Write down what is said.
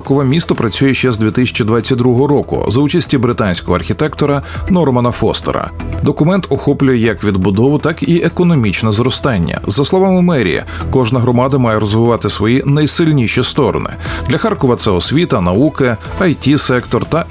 Харкова місто працює ще з 2022 року за участі британського архітектора Нормана Фостера. Документ охоплює як відбудову, так і економічне зростання. За словами мерії, кожна громада має розвивати свої найсильніші сторони. Для Харкова це освіта, науки, IT-сектор та